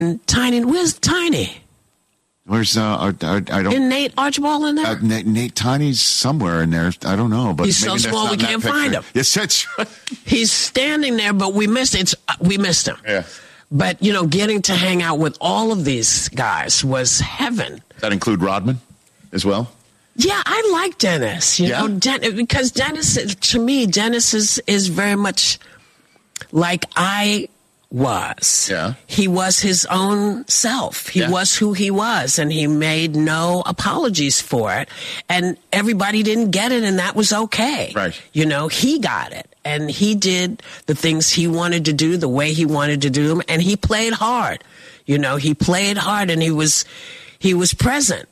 Tiny, where's Tiny? Where's I don't. Isn't Nate Archibald in there? Nate Tiny's somewhere in there. I don't know, but he's so small we can't find him. Yes, that's right. He's standing there, but we missed it. We missed him. Yeah. But getting to hang out with all of these guys was heaven. Does that include Rodman as well? Yeah, I like Dennis. Because Dennis, to me, Dennis is very much like I was. Yeah. He was his own self. He was who he was, and he made no apologies for it. And everybody didn't get it, and that was okay. Right. He got it, and he did the things he wanted to do the way he wanted to do them, and he played hard. He played hard, and he was present.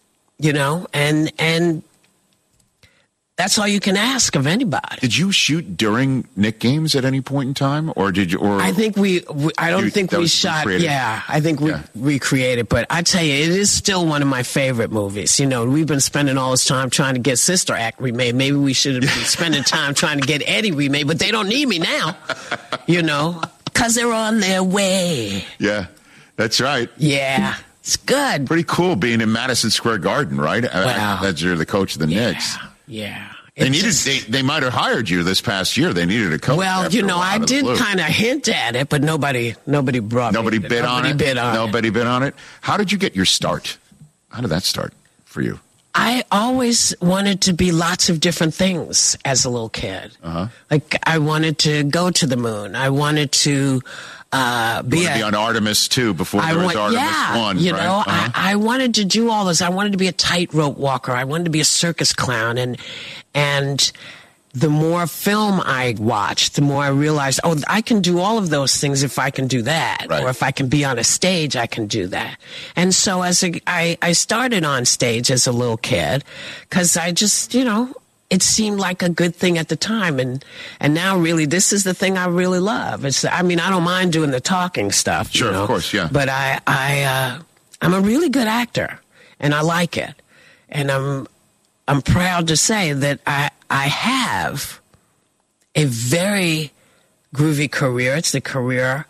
And that's all you can ask of anybody. Did you shoot during Knick games at any point in time, or did you? Or I think I don't think we shot. Recreated? Yeah, I think we recreated. But I tell you, it is still one of my favorite movies. We've been spending all this time trying to get Sister Act remade. Maybe we should have been spending time trying to get Eddie remade, but they don't need me now. Because they're on their way. Yeah, that's right. Yeah. It's good. Pretty cool being in Madison Square Garden, right? Wow. As you're the coach of the Knicks. Yeah. They might have hired you this past year. They needed a coach. Well, I did kind of hint at it, but nobody brought Nobody me. bid on it? Nobody bid on it? How did you get your start? How did that start for you? I always wanted to be lots of different things as a little kid. Uh-huh. Like, I wanted to go to the moon. I wanted to be on Artemis 2 before there was Artemis 1. Right? Uh-huh. I wanted to do all this. I wanted to be a tightrope walker. I wanted to be a circus clown. And the more film I watched, the more I realized, I can do all of those things if I can do that. Right. Or if I can be on a stage, I can do that. And so I started on stage as a little kid because I just, it seemed like a good thing at the time. And now really this is the thing I really love. I don't mind doing the talking stuff. Sure, of course, yeah. But I'm a really good actor and I like it. And I'm proud to say that I have a very groovy career. It's the career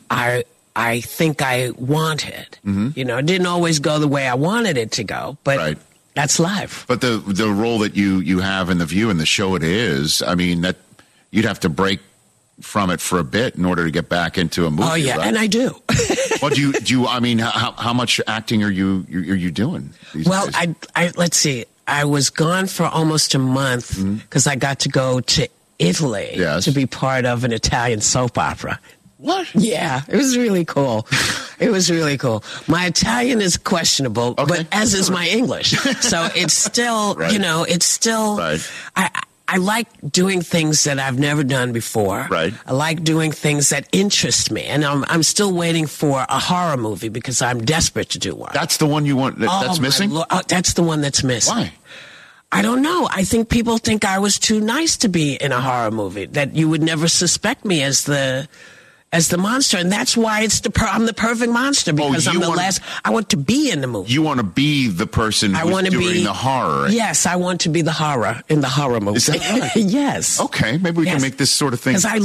I think I wanted. Mm-hmm. It didn't always go the way I wanted it to go, but right. That's life. But the role that you have in The View and the show it is, that you'd have to break from it for a bit in order to get back into a movie. Oh yeah, right? and I do. Well, do you? How much acting are you doing these days? I let's see. I was gone for almost a month because I got to go to Italy to be part of an Italian soap opera. What? Yeah, it was really cool. It was really cool. My Italian is questionable, but as is my English. So it's still, it's still, right. I like doing things that I've never done before. Right. I like doing things that interest me. And I'm still waiting for a horror movie because I'm desperate to do one. That's the one you want, that's missing? That's the one that's missing. Why? I don't know. I think people think I was too nice to be in a horror movie, that you would never suspect me as the monster, and that's why I'm the perfect monster, because I'm the last. I want to be in the movie. You want to be the person who's doing the horror. Yes, I want to be the horror in the horror movie. Is that right? Yes. Okay, maybe we can make this sort of thing. Because I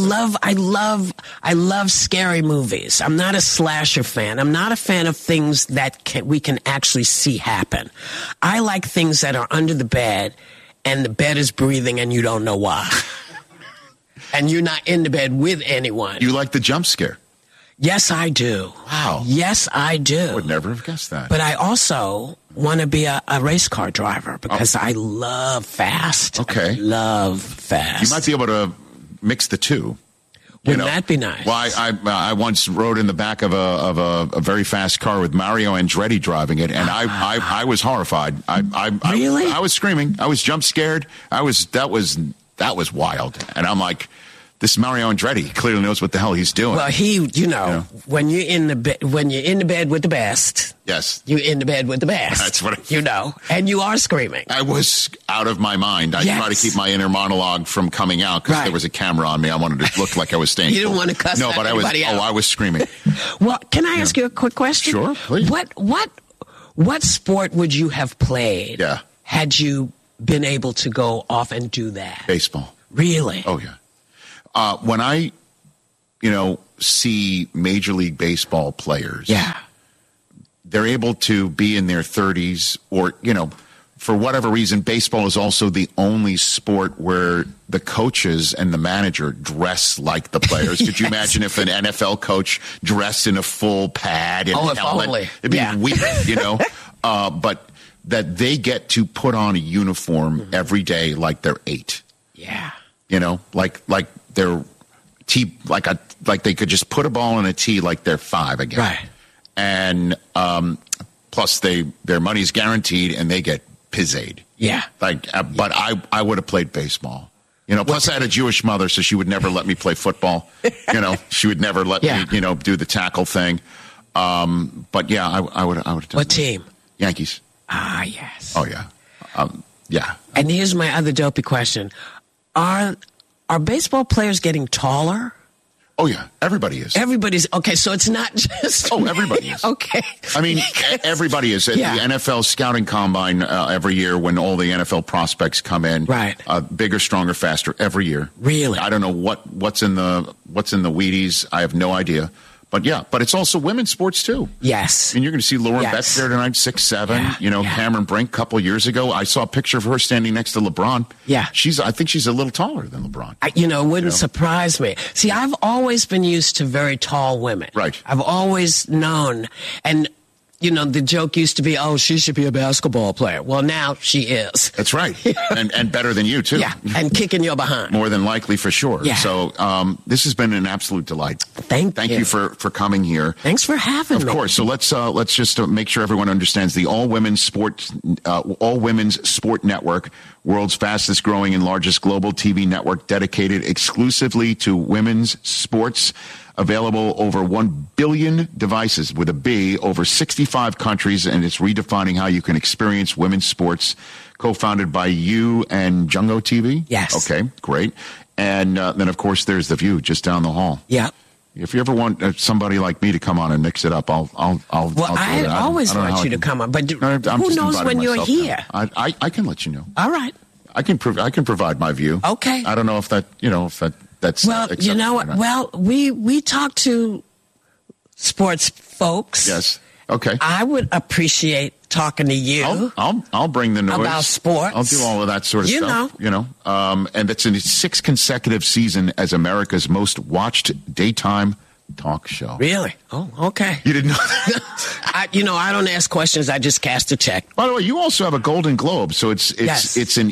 love scary movies. I'm not a slasher fan. I'm not a fan of things that we can actually see happen. I like things that are under the bed, and the bed is breathing, and you don't know why. And you're not in the bed with anyone. You like the jump scare? Yes, I do. Wow. Yes, I do. I would never have guessed that. But I also want to be a race car driver because I love fast. Okay. I love fast. You might be able to mix the two. Wouldn't that be nice? Well, I once rode in the back of a very fast car with Mario Andretti driving it, and I was horrified. Really? I was screaming. I was jump scared. That was wild. And I'm like, this Mario Andretti clearly knows what the hell he's doing. Well, when you're in the bed with the best, yes, you're in the bed with the best. That's what and you are screaming. I was out of my mind. I tried to keep my inner monologue from coming out because there was a camera on me. I wanted to look like I was staying. You didn't want to cuss anybody out. I was screaming. Well, can I ask you a quick question? Sure, please. What sport would you have played? Yeah. Had you been able to go off and do that? Baseball. Really? Oh, yeah. When I see Major League Baseball players. Yeah. They're able to be in their 30s or, for whatever reason, baseball is also the only sport where the coaches and the manager dress like the players. Could you imagine if an NFL coach dressed in a full pad and helmet? It'd be weird, but that they get to put on a uniform every day like they're 8. Yeah. Like they're like they could just put a ball in a tee like they're 5 again. Right. And plus their money's guaranteed and they get pizzade. Yeah. But I would have played baseball. Plus I had a Jewish mother, so she would never let me play football. She would never let me, do the tackle thing. But yeah, I would have done What team? Yankees. Ah, yes. Oh yeah. Yeah. And here's my other dopey question. Are baseball players getting taller? Oh, yeah. Everybody is. Everybody's. Okay, so it's not just. Oh, everybody is. Okay. I mean, everybody is. At the NFL scouting combine every year when all the NFL prospects come in. Right. Bigger, stronger, faster every year. Really? I don't know what's in the Wheaties. I have no idea. But it's also women's sports, too. Yes. And you're going to see Lauren Betts there tonight, 6'7". Cameron Brink a couple years ago. I saw a picture of her standing next to LeBron. Yeah. I think she's a little taller than LeBron. It wouldn't surprise me. See, I've always been used to very tall women. Right. I've always known. And, the joke used to be, oh, she should be a basketball player. Well, now she is. That's right. and better than you, too. Yeah, and kicking your behind. More than likely, for sure. Yeah. So this has been an absolute delight. Thank you for coming here. Thanks for having me. Of course. So let's just make sure everyone understands the All Women's Sport Network, world's fastest growing and largest global TV network dedicated exclusively to women's sports. Available over 1 billion devices with a B, over 65 countries, and it's redefining how you can experience women's sports. Co-founded by you and Jungo TV? Yes. Okay, great. And then, of course, there's The View just down the hall. Yeah. If you ever want somebody like me to come on and mix it up, I'll I always want you to come on, but who knows when you're here? I can let you know. All right. I can provide my view. Okay. I don't know if that's well, you know what? Well, we talk to sports folks. Yes. Okay. I would appreciate talking to you. I'll bring the noise about sports. I'll do all of that sort of stuff. And that's in its 6th consecutive season as America's most watched daytime talk show. Really? Oh, okay. You didn't know that? I don't ask questions. I just cast a check. By the way, you also have a Golden Globe, so it's an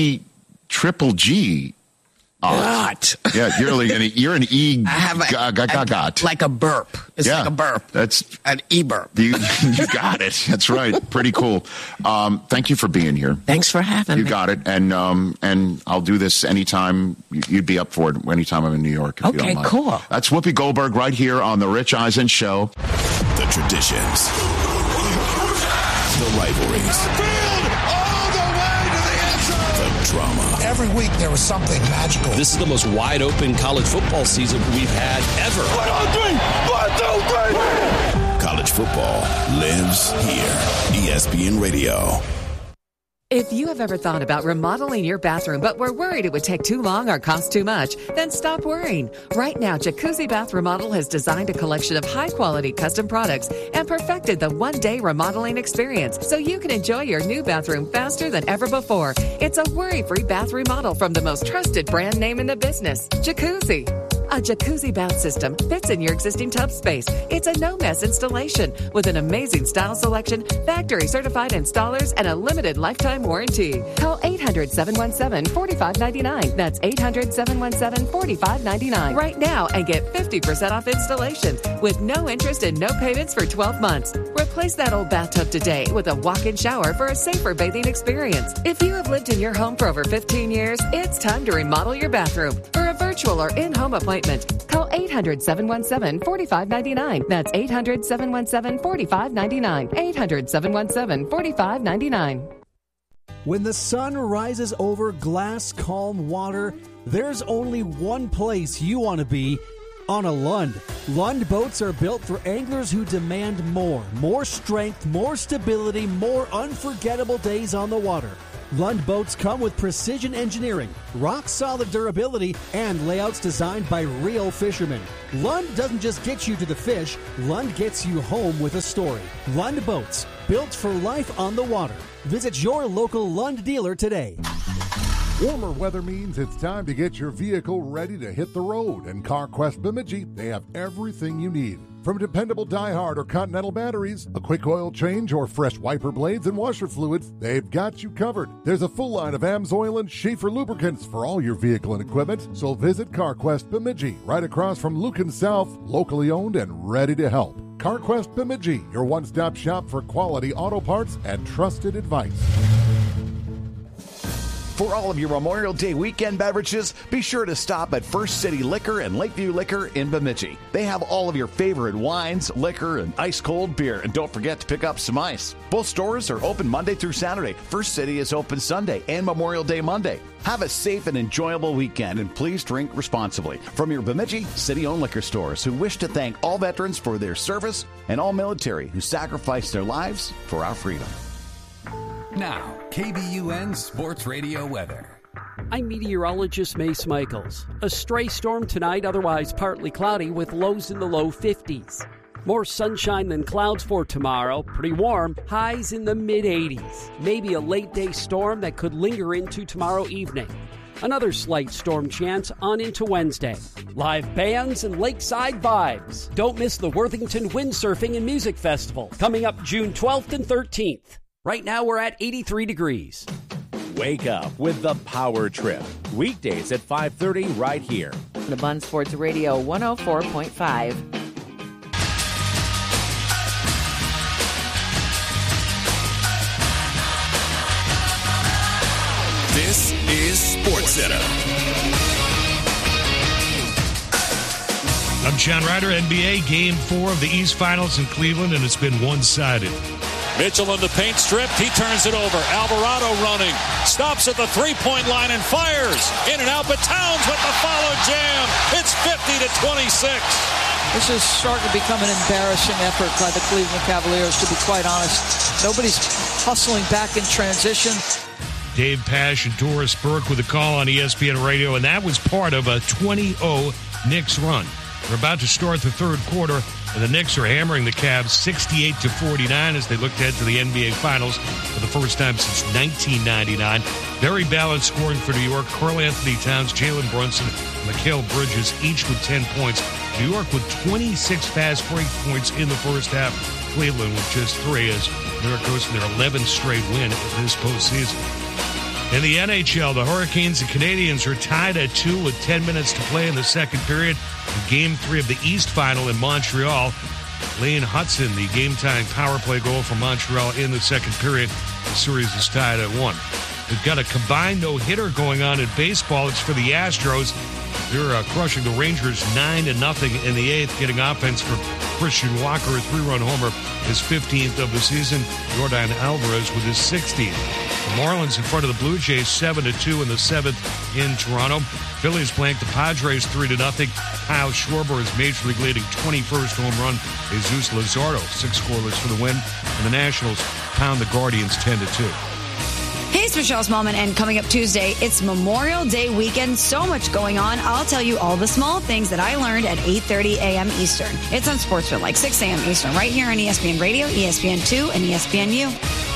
E-triple-G. What? Yeah, you're an E. I have like a burp. It's like a burp. That's an E burp. You got it. That's right. Pretty cool. Thank you for being here. Thanks for having me. You got it. And I'll do this anytime you'd be up for it. Anytime I'm in New York. If you don't mind. Cool. That's Whoopi Goldberg right here on the Rich Eisen Show. The traditions, the rivalries. Drama. Every week there was something magical. This is the most wide open college football season we've had ever. 1, 2, 3. College football lives here. ESPN Radio. If you have ever thought about remodeling your bathroom but were worried it would take too long or cost too much, then stop worrying. Right now, Jacuzzi Bath Remodel has designed a collection of high-quality custom products and perfected the one-day remodeling experience so you can enjoy your new bathroom faster than ever before. It's a worry-free bath remodel from the most trusted brand name in the business, Jacuzzi. A jacuzzi bath system fits in your existing tub space. It's a no-mess installation with an amazing style selection, factory-certified installers, and a limited lifetime warranty. Call 800-717-4599. That's 800-717-4599 right now and get 50% off installations with no interest and no payments for 12 months. Replace that old bathtub today with a walk-in shower for a safer bathing experience. If you have lived in your home for over 15 years, it's time to remodel your bathroom. For a virtual or in-home appointment, call 800-717-4599. That's 800-717-4599. 800-717-4599. When the sun rises over glass, calm water, there's only one place you want to be: on a Lund. Lund boats are built for anglers who demand more strength, more stability, more unforgettable days on the water. Lund boats come with precision engineering, rock-solid durability, and layouts designed by real fishermen. Lund doesn't just get you to the fish, Lund gets you home with a story. Lund boats, built for life on the water. Visit your local Lund dealer today. Warmer weather means it's time to get your vehicle ready to hit the road. And CarQuest Bemidji, they have everything you need. From dependable Die-Hard or Continental batteries, a quick oil change, or fresh wiper blades and washer fluids, they've got you covered. There's a full line of AMSOIL and Schaefer lubricants for all your vehicle and equipment. So visit CarQuest Bemidji, right across from Lucan South, locally owned and ready to help. CarQuest Bemidji, your one-stop shop for quality auto parts and trusted advice. For all of your Memorial Day weekend beverages, be sure to stop at First City Liquor and Lakeview Liquor in Bemidji. They have all of your favorite wines, liquor, and ice-cold beer. And don't forget to pick up some ice. Both stores are open Monday through Saturday. First City is open Sunday and Memorial Day Monday. Have a safe and enjoyable weekend, and please drink responsibly. From your Bemidji city-owned liquor stores, who wish to thank all veterans for their service and all military who sacrificed their lives for our freedom. Now, KBUN Sports Radio weather. I'm meteorologist Mace Michaels. A stray storm tonight, otherwise partly cloudy with lows in the low 50s. More sunshine than clouds for tomorrow. Pretty warm, highs in the mid-80s. Maybe a late-day storm that could linger into tomorrow evening. Another slight storm chance on into Wednesday. Live bands and lakeside vibes. Don't miss the Worthington Windsurfing and Music Festival coming up June 12th and 13th. Right now we're at 83 degrees. Wake up with the Power Trip. Weekdays at 5:30 right here. The Bun Sports Radio 104.5. This is SportsCenter. I'm John Ryder, NBA Game 4 of the East Finals in Cleveland, and it's been one-sided. Mitchell in the paint strip. He turns it over. Alvarado running. Stops at the three-point line and fires. In and out, but Towns with the follow jam. It's 50-26. This is starting to become an embarrassing effort by the Cleveland Cavaliers, to be quite honest. Nobody's hustling back in transition. Dave Pasch and Doris Burke with a call on ESPN Radio, and that was part of a 20-0 Knicks run. We're about to start the third quarter, and the Knicks are hammering the Cavs 68-49 as they look ahead to the NBA Finals for the first time since 1999. Very balanced scoring for New York. Karl Anthony Towns, Jalen Brunson, and Mikal Bridges, each with 10 points. New York with 26 fast break points in the first half. Cleveland with just 3 as New York goes to their 11th straight win this postseason. In the NHL, the Hurricanes and Canadiens are tied at 2 with 10 minutes to play in the second period. In Game 3 of the East Final in Montreal, Lane Hudson, the game-tying power play goal for Montreal in the second period. The series is tied at 1. We've got a combined no-hitter going on in baseball. It's for the Astros. They're crushing the Rangers 9-0 in the 8th, getting offense for Christian Walker, a 3-run homer, his 15th of the season. Yordan Alvarez with his 16th. The Marlins in front of the Blue Jays 7-2 in the 7th in Toronto. Phillies blanked the Padres 3-0. Kyle Schwarber is Major League leading 21st home run. Jesus Luzardo 6 scoreless for the win. And the Nationals pound the Guardians 10-2. Hey, it's Michelle Smallman, and coming up Tuesday, it's Memorial Day weekend. So much going on. I'll tell you all the small things that I learned at 8:30 a.m. Eastern. It's on Sportsville, like 6 a.m. Eastern, right here on ESPN Radio, ESPN2, and ESPNU.